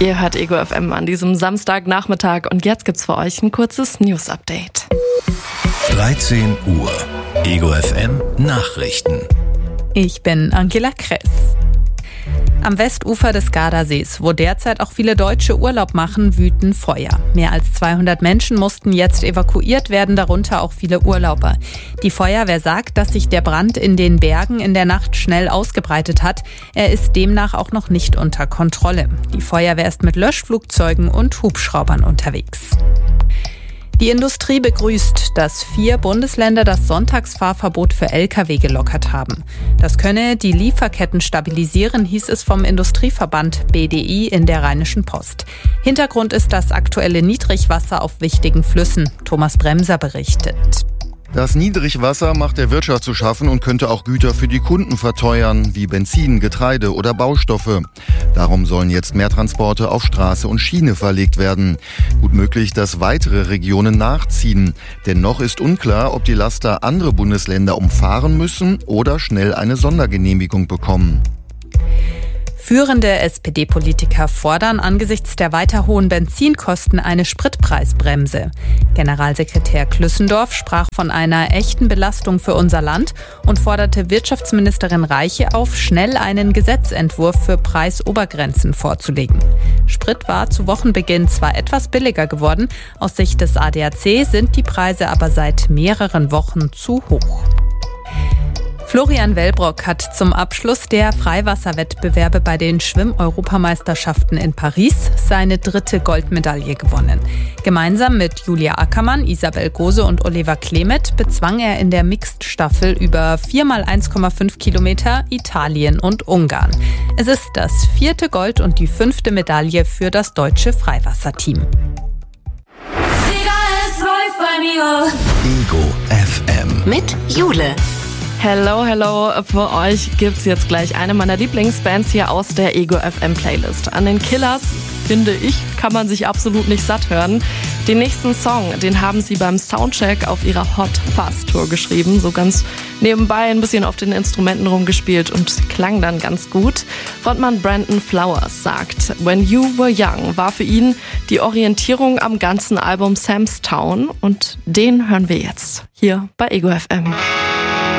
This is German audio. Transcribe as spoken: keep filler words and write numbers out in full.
Ihr hört Ego F M an diesem Samstagnachmittag und jetzt gibt's für euch ein kurzes News-Update. dreizehn Uhr. Ego F M Nachrichten. Ich bin Angela Kress. Am Westufer des Gardasees, wo derzeit auch viele Deutsche Urlaub machen, wüten Feuer. Mehr als zweihundert Menschen mussten jetzt evakuiert werden, darunter auch viele Urlauber. Die Feuerwehr sagt, dass sich der Brand in den Bergen in der Nacht schnell ausgebreitet hat. Er ist demnach auch noch nicht unter Kontrolle. Die Feuerwehr ist mit Löschflugzeugen und Hubschraubern unterwegs. Die Industrie begrüßt, dass vier Bundesländer das Sonntagsfahrverbot für L K W gelockert haben. Das könne die Lieferketten stabilisieren, hieß es vom Industrieverband B D I in der Rheinischen Post. Hintergrund ist das aktuelle Niedrigwasser auf wichtigen Flüssen. Thomas Bremser berichtet. Das Niedrigwasser macht der Wirtschaft zu schaffen und könnte auch Güter für die Kunden verteuern, wie Benzin, Getreide oder Baustoffe. Darum sollen jetzt mehr Transporte auf Straße und Schiene verlegt werden. Gut möglich, dass weitere Regionen nachziehen. Denn noch ist unklar, ob die Laster andere Bundesländer umfahren müssen oder schnell eine Sondergenehmigung bekommen. Führende S P D-Politiker fordern angesichts der weiter hohen Benzinkosten eine Spritpreisbremse. Generalsekretär Klüssendorf sprach von einer echten Belastung für unser Land und forderte Wirtschaftsministerin Reiche auf, schnell einen Gesetzentwurf für Preisobergrenzen vorzulegen. Sprit war zu Wochenbeginn zwar etwas billiger geworden, aus Sicht des A D A C sind die Preise aber seit mehreren Wochen zu hoch. Florian Wellbrock hat zum Abschluss der Freiwasserwettbewerbe bei den Schwimm-Europameisterschaften in Paris seine dritte Goldmedaille gewonnen. Gemeinsam mit Julia Ackermann, Isabel Gose und Oliver Klemet bezwang er in der Mixed-Staffel über vier mal eins Komma fünf Kilometer Italien und Ungarn. Es ist das vierte Gold und die fünfte Medaille für das deutsche Freiwasserteam. Ego F M mit Jule. Hello, hello, für euch gibt's jetzt gleich eine meiner Lieblingsbands hier aus der Ego F M Playlist. An den Killers, finde ich, kann man sich absolut nicht satt hören. Den nächsten Song, den haben sie beim Soundcheck auf ihrer Hot Fuzz Tour geschrieben, so ganz nebenbei ein bisschen auf den Instrumenten rumgespielt und klang dann ganz gut. Frontmann Brandon Flowers sagt, When You Were Young war für ihn die Orientierung am ganzen Album Sam's Town und den hören wir jetzt hier bei Ego F M.